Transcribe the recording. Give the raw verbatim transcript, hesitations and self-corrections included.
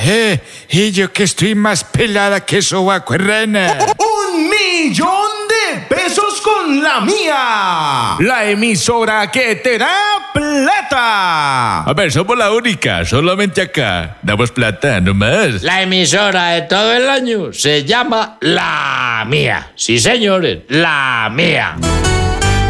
Eh, y yo que estoy más pelada que sobaco en rana. ¡Un millón de pesos con la mía! La emisora que te da plata. A ver, somos la única, solamente acá. Damos plata, no más. La emisora de todo el año se llama La Mía. Sí, señores, La Mía.